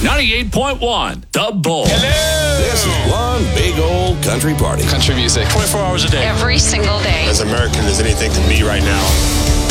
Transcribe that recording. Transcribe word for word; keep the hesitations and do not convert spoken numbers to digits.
ninety-eight point one, The Bull. Hello. This is one big old country party. Country music. twenty-four hours a day. Every single day. As American as anything can be right now.